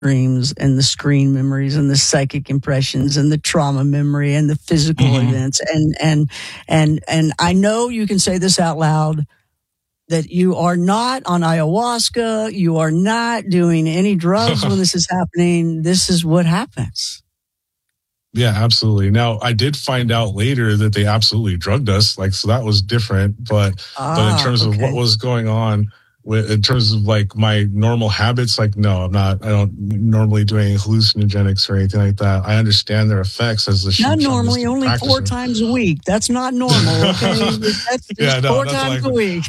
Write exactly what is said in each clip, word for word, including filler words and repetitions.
dreams and the screen memories and the psychic impressions and the trauma memory and the physical mm-hmm. events. And, and, and, and I know you can say this out loud, that you are not on ayahuasca. You are not doing any drugs when this is happening. This is what happens. Yeah, absolutely. Now, I did find out later that they absolutely drugged us. Like, so that was different. But, ah, but in terms okay. of what was going on, with, in terms of like my normal habits, like, no, I'm not, I don't normally do any hallucinogenics or anything like that. I understand their effects as the Not normally, only practicer. four times a week. That's not normal, okay? That's just yeah, no, four that's times like, a week.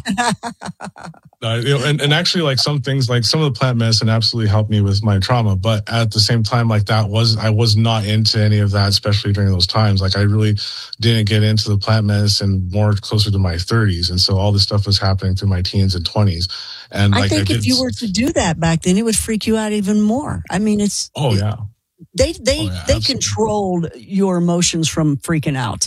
uh, you know, and, and actually, like some things, like some of the plant medicine absolutely helped me with my trauma. But at the same time, like that was, I was not into any of that, especially during those times. Like I really didn't get into the plant medicine more closer to my thirties. And so all this stuff was happening through my teens and twenties. And I like, think I if you were to do that back then, it would freak you out even more. I mean, it's oh yeah, they they oh, yeah, they absolutely. controlled your emotions from freaking out,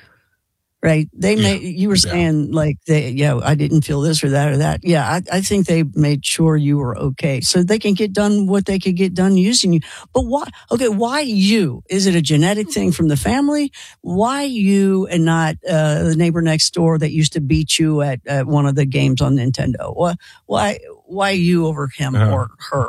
right? They yeah. made you were saying yeah. like they yeah I didn't feel this or that or that. Yeah, I, I think they made sure you were okay, so they can get done what they could get done using you. But why? Okay, why you? Is it a genetic thing from the family? Why you and not uh, the neighbor next door that used to beat you at, at one of the games on Nintendo? Why? Why? Why you over him uh-huh. or her?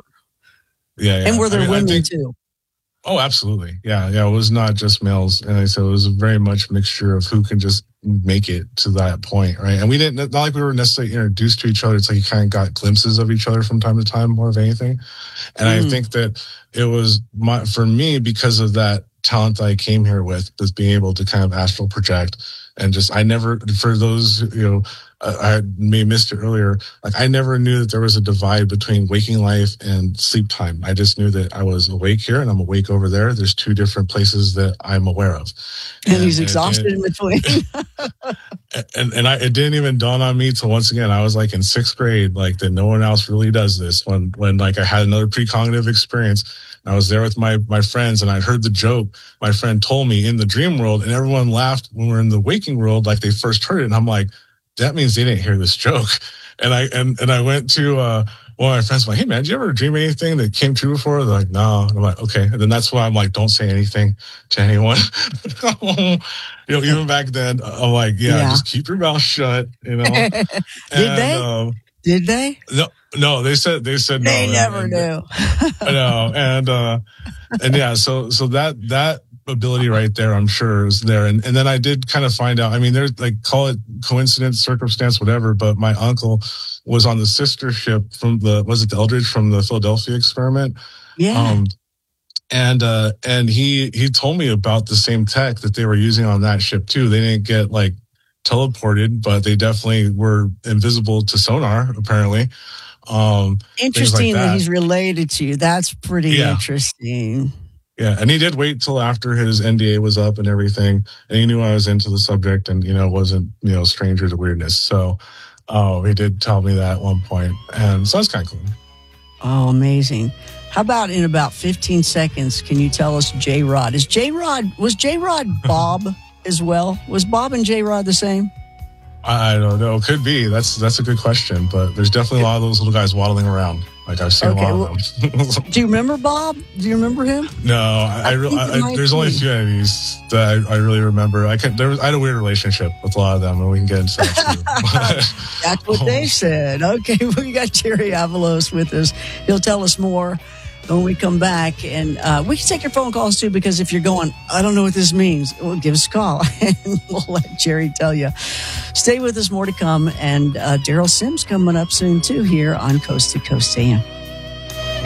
Yeah, yeah. And were there I mean, women think, too? Oh, absolutely. Yeah, yeah. It was not just males, and I said it was very much a mixture of who can just make it to that point, right? And we didn't, not like we were necessarily introduced to each other. It's like you kind of got glimpses of each other from time to time, more of anything. And mm. I think that it was my, for me, because of that talent that I came here with, with being able to kind of astral project and just, I never, for those, you know, I may have missed it earlier. Like I never knew that there was a divide between waking life and sleep time. I just knew that I was awake here and I'm awake over there. There's two different places that I'm aware of. And, and he's exhausted and, and, in between. and and I, it didn't even dawn on me till once again, I was like in sixth grade, like that no one else really does this. When, when like I had another precognitive experience, I was there with my, my friends and I heard the joke my friend told me in the dream world, and everyone laughed when we were in the waking world, like they first heard it. And I'm like, that means they didn't hear this joke. And I and, and I went to uh, one of my friends, I'm like, hey man, did you ever dream anything that came true before? They're like, no. And I'm like, okay. And then that's why I'm like, don't say anything to anyone. You know, even back then, I'm like, yeah, yeah. just keep your mouth shut. You know. Did and, they? Um, Did they? No, no. They said they said no. They never and, knew. I know, and uh, and yeah, so so that that. ability right there, I'm sure is there. And and then I did kind of find out, I mean, there's like, call it coincidence, circumstance, whatever, but my uncle was on the sister ship from the, was it the Eldridge from the Philadelphia experiment? Yeah. Um, and, uh, and he, he told me about the same tech that they were using on that ship too. They didn't get like teleported, but they definitely were invisible to sonar, apparently. Um, interesting like that. that he's related to you. That's pretty yeah. interesting. Yeah, and he did wait till after his N D A was up and everything, and he knew I was into the subject and, you know, wasn't, you know, stranger to weirdness. So oh, he did tell me that at one point, and so that's kind of cool. Oh, amazing. How about in about fifteen seconds, can you tell us J-Rod? Is J-Rod, was J-Rod Bob as well? Was Bob and J-Rod the same? I don't know. Could be. That's that's a good question, but there's definitely a lot of those little guys waddling around. Like I've seen okay, a lot well, of them. Do you remember Bob? Do you remember him? No, I, I, I, I there's be. only a few of these that I, I really remember. I can. There was I had a weird relationship with a lot of them, and we can get into that too. That's what they said. Okay, we got Jerry Avalos with us. He'll tell us more when we come back, and uh, we can take your phone calls too, because if you're going, I don't know what this means, well, give us a call and we'll let Jerry tell you. Stay with us, more to come, and uh, Daryl Sims coming up soon too here on Coast to Coast A M.